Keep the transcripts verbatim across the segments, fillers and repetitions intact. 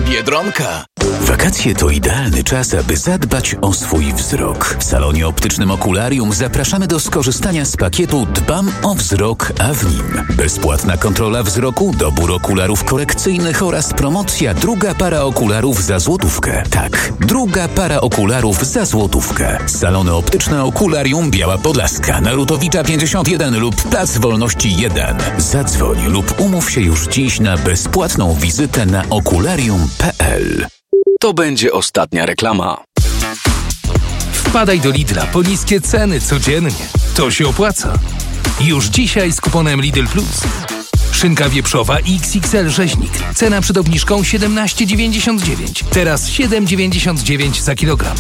Biedronka. Wakacje to idealny czas, aby zadbać o swój wzrok. W salonie optycznym Okularium zapraszamy do skorzystania z pakietu Dbam o wzrok, a w nim bezpłatna kontrola wzroku, dobór okularów korekcyjnych oraz promocja druga para okularów za złotówkę. Tak, druga para okularów za złotówkę. Salony optyczne Okularium Biała Podlaska, Narutowicza pięćdziesiąt jeden lub Plac Wolności jeden. Zadzwoń lub umów się już dziś na bezpłatną wizytę na okularium kropka p l. To będzie ostatnia reklama. Wpadaj do Lidla po niskie ceny codziennie. To się opłaca. Już dzisiaj z kuponem Lidl Plus. Szynka wieprzowa X X L rzeźnik. Cena przed obniżką siedemnaście dziewięćdziesiąt dziewięć. Teraz siedem dziewięćdziesiąt dziewięć za kilogram.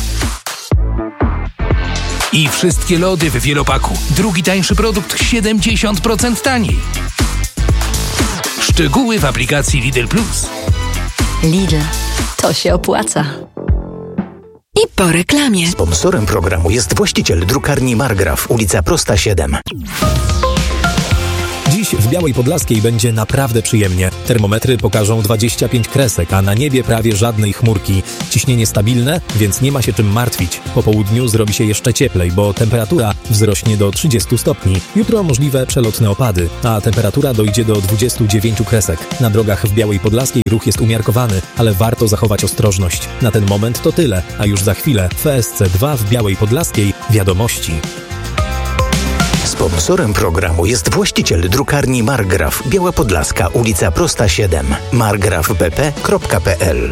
I wszystkie lody w wielopaku. Drugi tańszy produkt siedemdziesiąt procent taniej. Szczegóły w aplikacji Lidl Plus. Lidl. To się opłaca. I po reklamie. Sponsorem programu jest właściciel drukarni Margraf, ulica Prosta siedem. Dziś w Białej Podlaskiej będzie naprawdę przyjemnie. Termometry pokażą dwadzieścia pięć kresek, a na niebie prawie żadnej chmurki. Ciśnienie stabilne, więc nie ma się czym martwić. Po południu zrobi się jeszcze cieplej, bo temperatura wzrośnie do trzydziestu stopni. Jutro możliwe przelotne opady, a temperatura dojdzie do dwudziestu dziewięciu kresek. Na drogach w Białej Podlaskiej ruch jest umiarkowany, ale warto zachować ostrożność. Na ten moment to tyle, a już za chwilę w F S C dwa w Białej Podlaskiej wiadomości. Sponsorem programu jest właściciel drukarni Margraf, Biała Podlaska, ulica Prosta siedem. margraf b p kropka p l.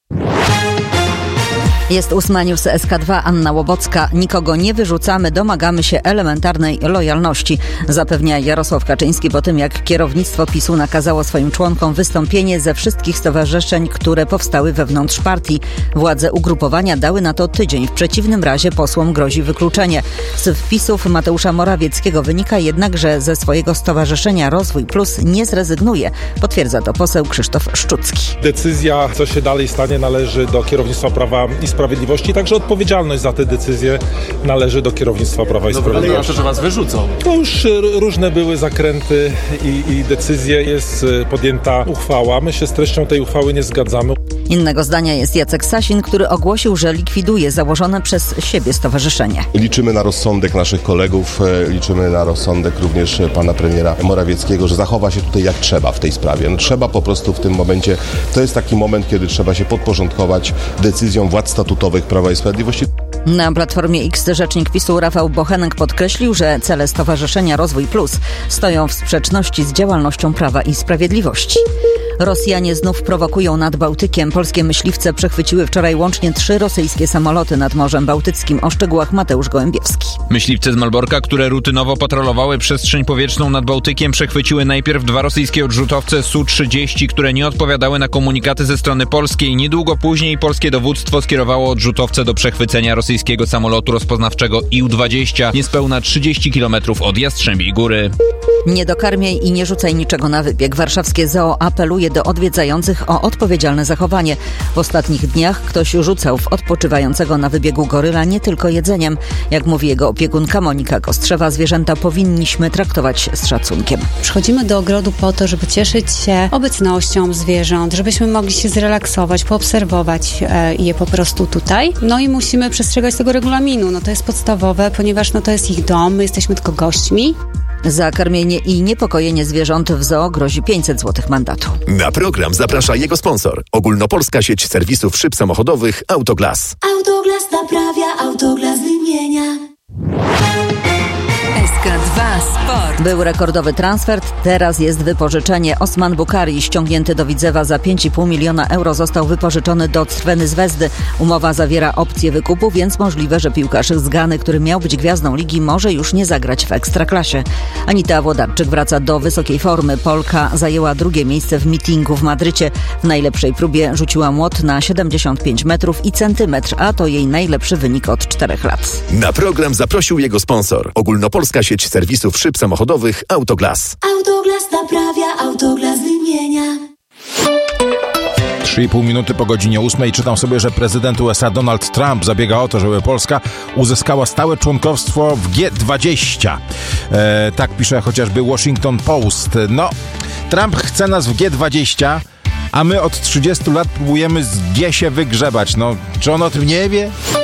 Jest ósma news S K dwa, Anna Łobocka. Nikogo nie wyrzucamy, domagamy się elementarnej lojalności, zapewnia Jarosław Kaczyński po tym, jak kierownictwo PiSu nakazało swoim członkom wystąpienie ze wszystkich stowarzyszeń, które powstały wewnątrz partii. Władze ugrupowania dały na to tydzień. W przeciwnym razie posłom grozi wykluczenie. Z wpisów Mateusza Morawieckiego wynika jednak, że ze swojego stowarzyszenia Rozwój Plus nie zrezygnuje. Potwierdza to poseł Krzysztof Szczucki. Decyzja, co się dalej stanie, należy do kierownictwa Prawa i Sprawiedliwości, także odpowiedzialność za te decyzje należy do kierownictwa Prawa i Sprawiedliwości. Ale ja to, że was wyrzucą. To już różne były zakręty i, i decyzje, jest podjęta uchwała. My się z treścią tej uchwały nie zgadzamy. Innego zdania jest Jacek Sasin, który ogłosił, że likwiduje założone przez siebie stowarzyszenie. Liczymy na rozsądek naszych kolegów, liczymy na rozsądek również pana premiera Morawieckiego, że zachowa się tutaj jak trzeba w tej sprawie. No, trzeba po prostu w tym momencie, to jest taki moment, kiedy trzeba się podporządkować decyzjom władz statutowych Prawa i Sprawiedliwości. Na Platformie X rzecznik PiSu Rafał Bochenek podkreślił, że cele Stowarzyszenia Rozwój Plus stoją w sprzeczności z działalnością Prawa i Sprawiedliwości. Rosjanie znów prowokują nad Bałtykiem. Polskie myśliwce przechwyciły wczoraj łącznie trzy rosyjskie samoloty nad Morzem Bałtyckim. O szczegółach Mateusz Gołębiewski. Myśliwce z Malborka, które rutynowo patrolowały przestrzeń powietrzną nad Bałtykiem, przechwyciły najpierw dwa rosyjskie odrzutowce S U trzydzieści, które nie odpowiadały na komunikaty ze strony polskiej. Niedługo później polskie dowództwo skierowało odrzutowce do przechwycenia rosyjskiego samolotu rozpoznawczego I U dwadzieścia niespełna trzydzieści kilometrów od Jastrzębiej Góry. Nie dokarmiaj i nie rzucaj niczego na wybieg. Warszawskie zoo apeluje do odwiedzających o odpowiedzialne zachowanie. W ostatnich dniach ktoś rzucał w odpoczywającego na wybiegu goryla nie tylko jedzeniem. Jak mówi jego opiekunka Monika Kostrzewa, zwierzęta powinniśmy traktować z szacunkiem. Przychodzimy do ogrodu po to, żeby cieszyć się obecnością zwierząt, żebyśmy mogli się zrelaksować, poobserwować e, je po prostu tutaj. No i musimy przestrzegać tego regulaminu. No to jest podstawowe, ponieważ no to jest ich dom, my jesteśmy tylko gośćmi. Za karmienie i niepokojenie zwierząt w zoo grozi pięćset złotych mandatu. Na program zaprasza jego sponsor. Ogólnopolska sieć serwisów szyb samochodowych Autoglas. Autoglas naprawia, Autoglas wymienia. S K dwa Sport. Był rekordowy transfer, teraz jest wypożyczenie. Osman Bukari, ściągnięty do Widzewa za pięć i pół miliona euro, został wypożyczony do Crveny Zvezdy. Umowa zawiera opcję wykupu, więc możliwe, że piłkarz z Gany, który miał być gwiazdą ligi, może już nie zagrać w Ekstraklasie. Anita Włodarczyk wraca do wysokiej formy. Polka zajęła drugie miejsce w meetingu w Madrycie. W najlepszej próbie rzuciła młot na siedemdziesiąt pięć metrów i centymetr, a to jej najlepszy wynik od czterech lat. Na program zaprosił jego sponsor. Ogólnopolska sieć serwisów szyb samochodowych Autoglas. Autoglas naprawia, Autoglas wymienia. trzy i pół minuty po godzinie ósmej czytam sobie, że prezydent U S A Donald Trump zabiega o to, żeby Polska uzyskała stałe członkostwo w G dwadzieścia. E, tak pisze chociażby Washington Post. No, Trump chce nas w G dwadzieścia, a my od trzydziestu lat próbujemy z G się wygrzebać. No, czy on o tym nie wie?